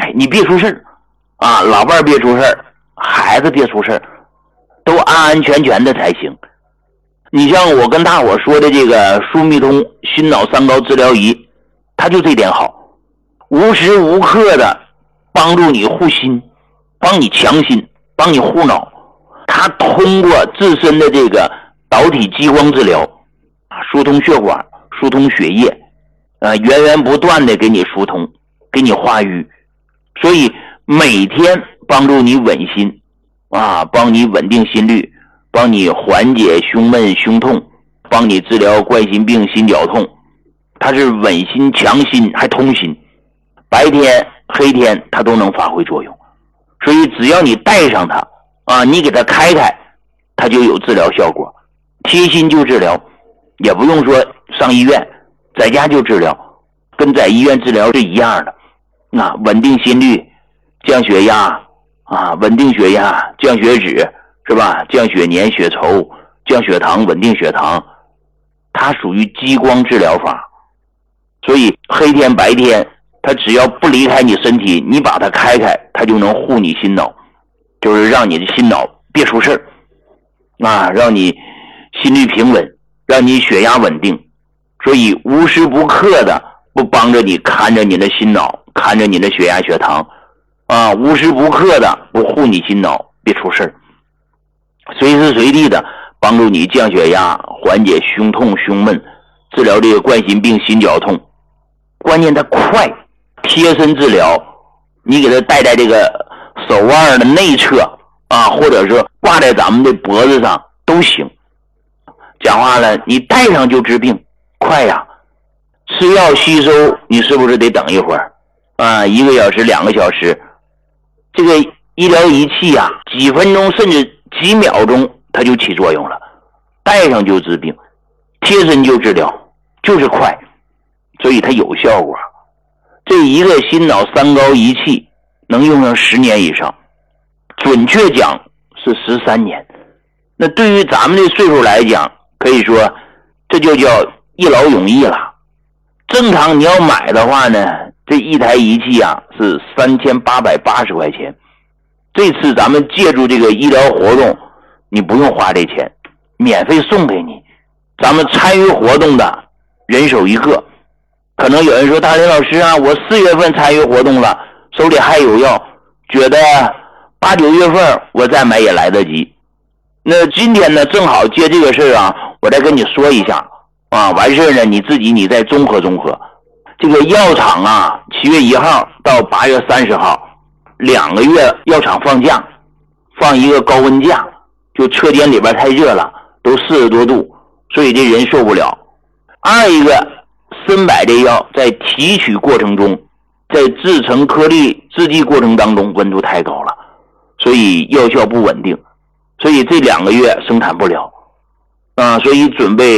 你别出事儿啊，老伴儿别出事儿，孩子别出事儿，都安安全全的才行。你像我跟大伙说的这个舒密通心脑三高治疗仪，它就这点好，无时无刻的帮助你护心，帮你强心，帮你护脑。它通过自身的这个导体激光治疗，疏通血管，疏通血液，源源不断的给你疏通，给你化瘀，所以每天帮助你稳心帮你稳定心率，帮你缓解胸闷胸痛，帮你治疗冠心病心绞痛。它是稳心强心还通心，白天黑天它都能发挥作用。所以只要你带上它你给它开开，它就有治疗效果，贴心就治疗，也不用说上医院，在家就治疗，跟在医院治疗是一样的。稳定心率，降血压稳定血压，降血脂是吧？降血粘血稠，降血糖，稳定血糖，它属于激光治疗法。所以黑天白天它只要不离开你身体，你把它开开，它就能护你心脑，就是让你的心脑别出事儿让你心率平稳，让你血压稳定。所以无时不刻的不帮着你看着你的心脑，看着你的血压血糖无时不刻的不护你心脑别出事儿，随时随地的帮助你降血压，缓解胸痛胸闷，治疗这个冠心病心绞痛。关键它快，贴身治疗，你给它戴在这个手腕的内侧或者说挂在咱们的脖子上都行。讲话了，你戴上就治病，快呀！吃药吸收你是不是得等一会儿1个小时2个小时？这个医疗仪器几分钟甚至几秒钟它就起作用了，戴上就治病，贴身就治疗，就是快，所以它有效果。这一个心脑三高仪器能用上10年以上，准确讲是13年。那对于咱们的岁数来讲，可以说这就叫一劳永逸了。正常你要买的话呢，这一台仪器是3880块钱。这次咱们借助这个医疗活动，你不用花这钱，免费送给你。咱们参与活动的人手一个。可能有人说，大林老师我4月份参与活动了，手里还有药，觉得8、9月份我再买也来得及。那今天呢，正好借这个事我再跟你说一下完事呢你自己你再综合综合。这个药厂7月1号到8月30号2个月药厂放假，放一个高温假，就车间里边太热了，都40多度，所以这人受不了。二一个，参柏这药在提取过程中，在制成颗粒制剂过程当中温度太高了，所以药效不稳定，所以这2个月生产不了所以准备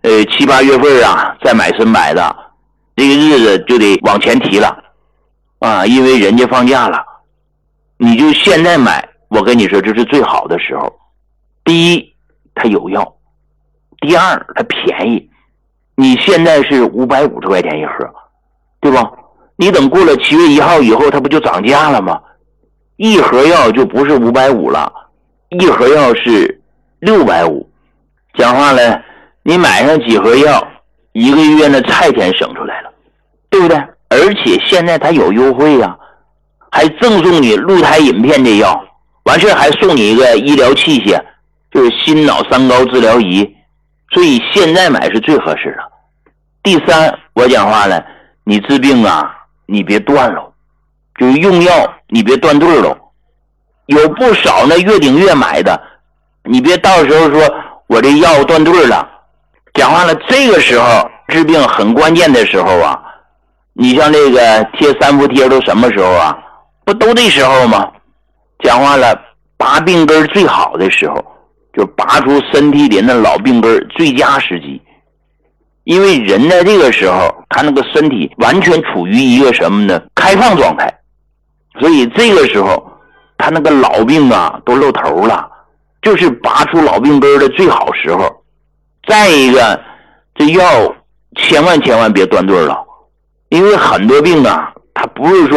7、8月份再买参柏的，这个日子就得往前提了因为人家放假了。你就现在买，我跟你说这是最好的时候。第一，它有药；第二，它便宜。你现在是550块钱一盒，对吧？你等过了7月1号以后，它不就涨价了吗？一盒药就不是550了，一盒药是650。讲话了，你买上几盒药，1个月的菜钱省出来了，对不对？而且现在它有优惠还赠送你鹿胎饮片这药，完事还送你一个医疗器械，就是心脑三高治疗仪，所以现在买是最合适的。第三，我讲话了，你治病你别断了，就是用药你别断队了。有不少月顶月买的，你别到时候说我这药断队了。讲话了，这个时候治病很关键的时候你像这个贴3伏贴都什么时候不都这时候吗？讲话了，拔病根最好的时候，就拔出身体里那老病根最佳时机。因为人在这个时候，他那个身体完全处于一个什么呢？开放状态，所以这个时候他那个老病都露头了，就是拔出老病根的最好时候。再一个，这药千万别断队了，因为很多病它不是说